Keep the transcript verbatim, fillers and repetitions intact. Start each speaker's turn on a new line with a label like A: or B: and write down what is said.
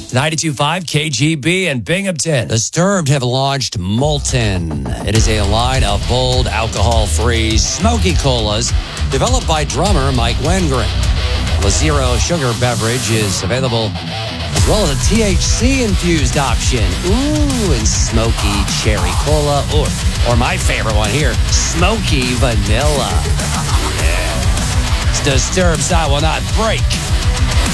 A: ninety-two point five K G B and Binghamton.
B: Disturbed have launched Molten. It is a line of bold, alcohol-free, smoky colas developed by drummer Mike Wengren. The zero sugar beverage is available as well as a T H C-infused option. Ooh, and smoky cherry cola, or, or my favorite one here, smoky vanilla. Yeah. Disturbed side will not break.